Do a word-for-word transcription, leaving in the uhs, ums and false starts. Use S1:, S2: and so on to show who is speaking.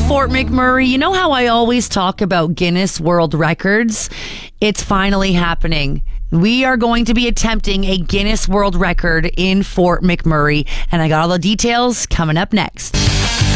S1: Fort McMurray. You know how I always talk about Guinness World Records? It's finally happening. We are going to be attempting a Guinness World Record in Fort McMurray, and I got all the details coming up next.